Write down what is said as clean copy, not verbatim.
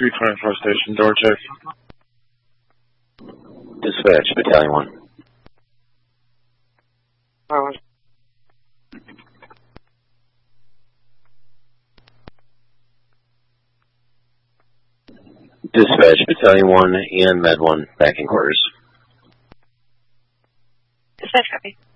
324 station, door check. Dispatch, Battalion 1. Dispatch, Battalion 1 and Med 1, back in quarters. Dispatch, copy.